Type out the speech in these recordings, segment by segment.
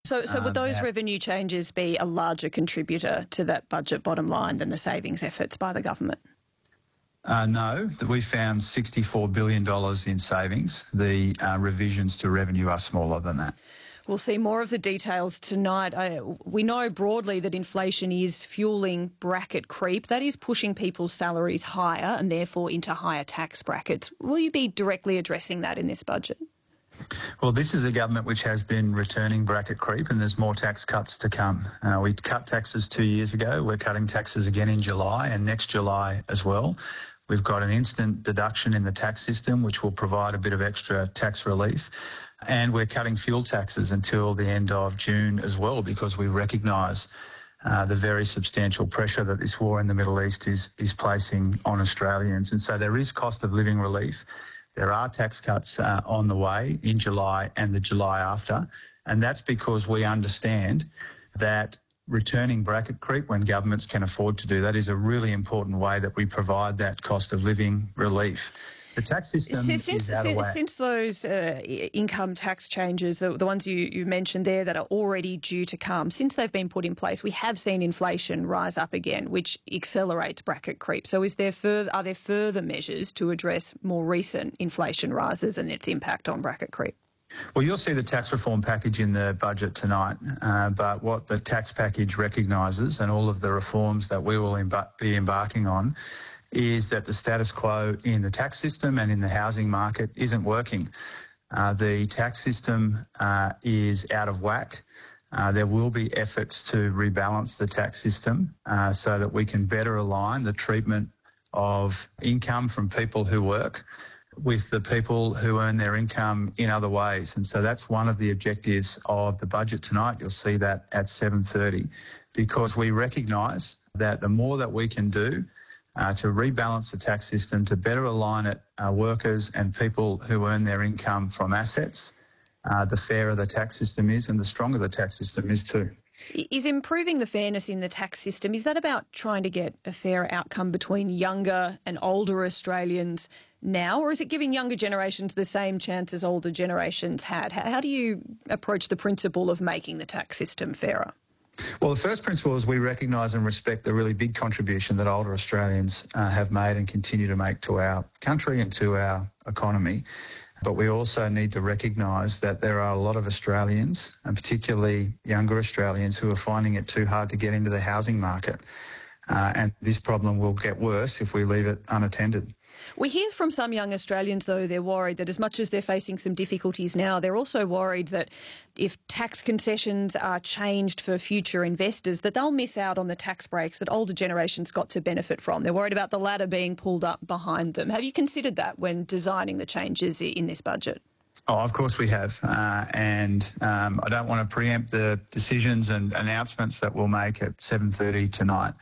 So would those revenue changes be a larger contributor to that budget bottom line than the savings efforts by the government? No, we found $64 billion in savings. The revisions to revenue are smaller than that. We'll see more of the details tonight. We know broadly that inflation is fueling bracket creep. That is pushing people's salaries higher and therefore into higher tax brackets. Will you be directly addressing that in this budget? Well, this is a government which has been returning bracket creep, and there's more tax cuts to come. We cut taxes 2 years ago. We're cutting taxes again in July and next July as well. We've got an instant deduction in the tax system, which will provide a bit of extra tax relief. And we're cutting fuel taxes until the end of June as well, because we recognise the very substantial pressure that this war in the Middle East is placing on Australians. And so there is cost of living relief. There are tax cuts on the way in July and the July after. And that's because we understand that returning bracket creep when governments can afford to do that is a really important way that we provide that cost of living relief. The tax system is out of whack. Since those income tax changes, the ones you mentioned there that are already due to come, since they've been put in place, we have seen inflation rise up again, which accelerates bracket creep. So are there further measures to address more recent inflation rises and its impact on bracket creep? Well, you'll see the tax reform package in the budget tonight, but what the tax package recognises and all of the reforms that we will be embarking on is that the status quo in the tax system and in the housing market isn't working. The tax system is out of whack. There will be efforts to rebalance the tax system so that we can better align the treatment of income from people who work with the people who earn their income in other ways. And so that's one of the objectives of the budget tonight. You'll see that at 7:30, because we recognise that the more that we can do to rebalance the tax system, to better align it, workers and people who earn their income from assets, the fairer the tax system is and the stronger the tax system is too. Is improving the fairness in the tax system, is that about trying to get a fairer outcome between younger and older Australians now, or is it giving younger generations the same chance as older generations had? How do you approach the principle of making the tax system fairer? Well, the first principle is we recognise and respect the really big contribution that older Australians have made and continue to make to our country and to our economy. But we also need to recognise that there are a lot of Australians, and particularly younger Australians, who are finding it too hard to get into the housing market. And this problem will get worse if we leave it unattended. We hear from some young Australians, though, they're worried that as much as they're facing some difficulties now, they're also worried that if tax concessions are changed for future investors, that they'll miss out on the tax breaks that older generations got to benefit from. They're worried about the ladder being pulled up behind them. Have you considered that when designing the changes in this budget? Oh, of course we have. I don't want to preempt the decisions and announcements that we'll make at 7:30 tonight.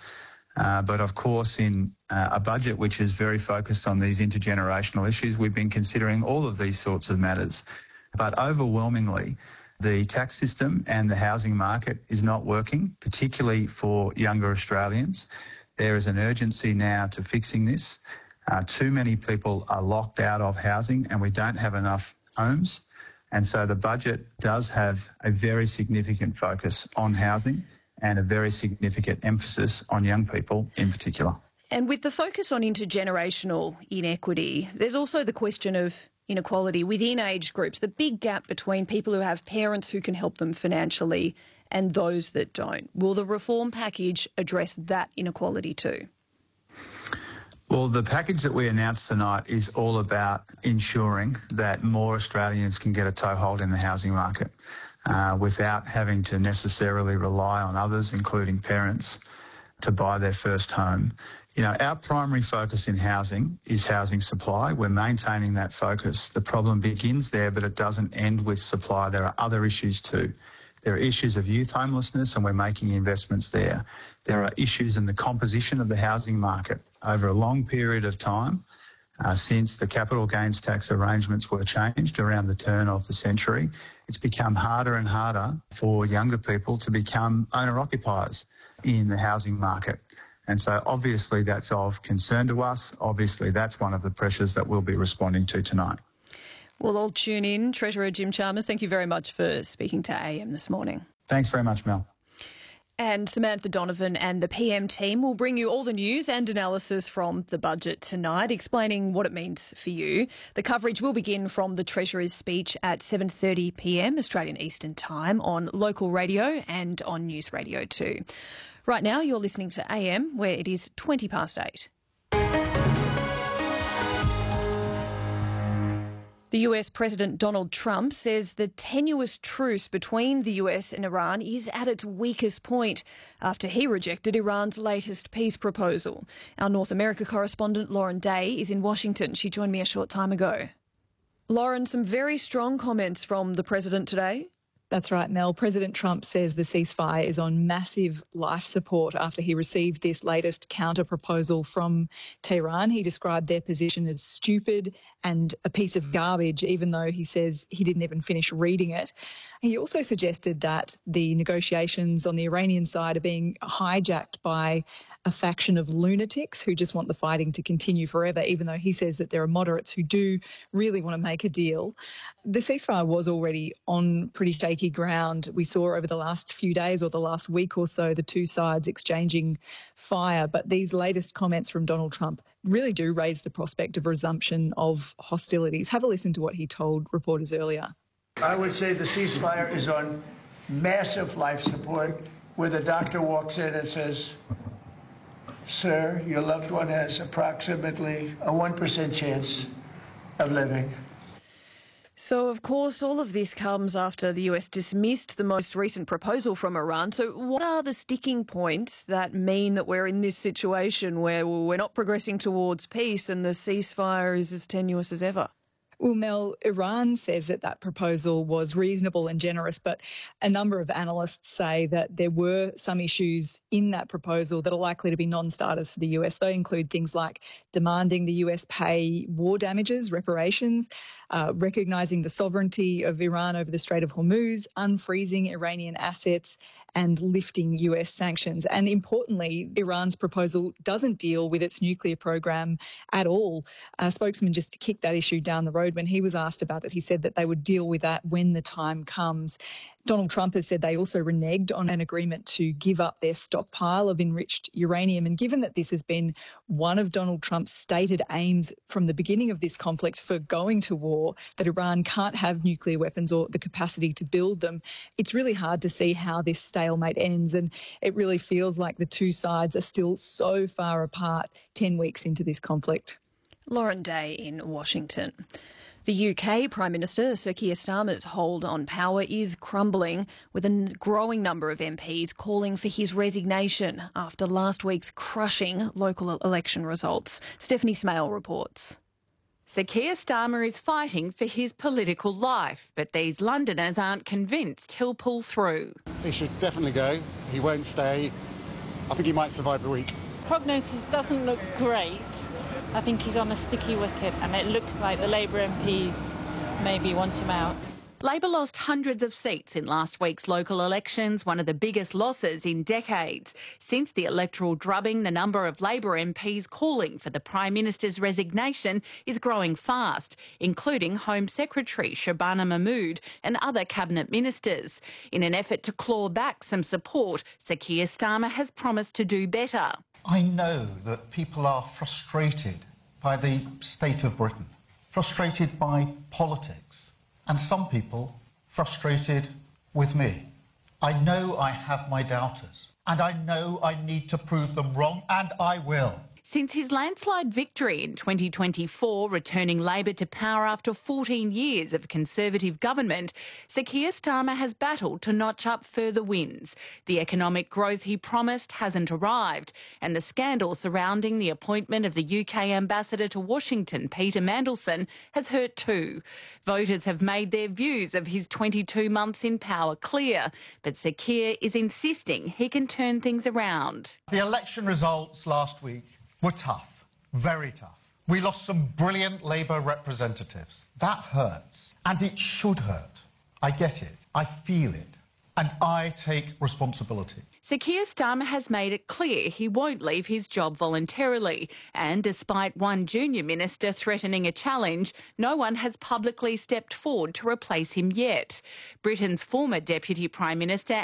But of course, in a budget which is very focused on these intergenerational issues, we've been considering all of these sorts of matters. But overwhelmingly, the tax system and the housing market is not working, particularly for younger Australians. There is an urgency now to fixing this. Too many people are locked out of housing and we don't have enough homes. And so the budget does have a very significant focus on housing and a very significant emphasis on young people in particular. And with the focus on intergenerational inequity, there's also the question of inequality within age groups, the big gap between people who have parents who can help them financially and those that don't. Will the reform package address that inequality too? Well, the package that we announced tonight is all about ensuring that more Australians can get a toehold in the housing market without having to necessarily rely on others, including parents, to buy their first home. You know, our primary focus in housing is housing supply. We're maintaining that focus. The problem begins there, but it doesn't end with supply. There are other issues too. There are issues of youth homelessness, and we're making investments there. There are issues in the composition of the housing market. Over a long period of time, since the capital gains tax arrangements were changed around the turn of the century, it's become harder and harder for younger people to become owner-occupiers in the housing market. And so obviously that's of concern to us. Obviously that's one of the pressures that we'll be responding to tonight. We'll all tune in. Treasurer Jim Chalmers, thank you very much for speaking to AM this morning. Thanks very much, Mel. And Samantha Donovan and the PM team will bring you all the news and analysis from the budget tonight, explaining what it means for you. The coverage will begin from the Treasurer's speech at 7:30 p.m. Australian Eastern Time on local radio and on News Radio 2. Right now, you're listening to AM, where it is 20 past 8. The US President Donald Trump says the tenuous truce between the US and Iran is at its weakest point after he rejected Iran's latest peace proposal. Our North America correspondent Lauren Day is in Washington. She joined me a short time ago. Lauren, some very strong comments from the president today. That's right, Mel. President Trump says the ceasefire is on massive life support after he received this latest counter-proposal from Tehran. He described their position as stupid and a piece of garbage, even though he says he didn't even finish reading it. He also suggested that the negotiations on the Iranian side are being hijacked by a faction of lunatics who just want the fighting to continue forever, even though he says that there are moderates who do really want to make a deal. The ceasefire was already on pretty shaky ground. We saw over the last few days or the last week or so the two sides exchanging fire, but these latest comments from Donald Trump really do raise the prospect of resumption of hostilities. Have a listen to what he told reporters earlier. I would say the ceasefire is on massive life support, where the doctor walks in and says, "Sir, your loved one has approximately a 1% chance of living." So, of course, all of this comes after the US dismissed the most recent proposal from Iran. So what are the sticking points that mean that we're in this situation where we're not progressing towards peace and the ceasefire is as tenuous as ever? Well, Mel, Iran says that that proposal was reasonable and generous, but a number of analysts say that there were some issues in that proposal that are likely to be non-starters for the US. They include things like demanding the US pay war damages, reparations, recognising the sovereignty of Iran over the Strait of Hormuz, unfreezing Iranian assets, and lifting US sanctions. And importantly, Iran's proposal doesn't deal with its nuclear program at all. A spokesman just kicked that issue down the road. When he was asked about it, he said that they would deal with that when the time comes. Donald Trump has said they also reneged on an agreement to give up their stockpile of enriched uranium. And given that this has been one of Donald Trump's stated aims from the beginning of this conflict for going to war, that Iran can't have nuclear weapons or the capacity to build them, it's really hard to see how this stalemate ends. And it really feels like the two sides are still so far apart 10 weeks into this conflict. Lauren Day in Washington. The UK Prime Minister Sir Keir Starmer's hold on power is crumbling, with a growing number of MPs calling for his resignation after last week's crushing local election results. Stephanie Smale reports. Sir Keir Starmer is fighting for his political life, but these Londoners aren't convinced he'll pull through. He should definitely go. He won't stay. I think he might survive the week. Prognosis doesn't look great. I think he's on a sticky wicket, and it looks like the Labour MPs maybe want him out. Labor lost hundreds of seats in last week's local elections, one of the biggest losses in decades. Since the electoral drubbing, the number of Labor MPs calling for the Prime Minister's resignation is growing fast, including Home Secretary Shabana Mahmood and other cabinet ministers. In an effort to claw back some support, Sir Keir Starmer has promised to do better. I know that people are frustrated by the state of Britain, frustrated by politics, and some people frustrated with me. I know I have my doubters, and I know I need to prove them wrong, and I will. Since his landslide victory in 2024, returning Labor to power after 14 years of Conservative government, Sir Keir Starmer has battled to notch up further wins. The economic growth he promised hasn't arrived, and the scandal surrounding the appointment of the UK ambassador to Washington, Peter Mandelson, has hurt too. Voters have made their views of his 22 months in power clear, but Sir Keir is insisting he can turn things around. The election results last week were tough, very tough. We lost some brilliant Labour representatives. That hurts, and it should hurt. I get it, I feel it, and I take responsibility. Sir Keir Starmer has made it clear he won't leave his job voluntarily, and despite one junior minister threatening a challenge, no one has publicly stepped forward to replace him yet. Britain's former Deputy Prime Minister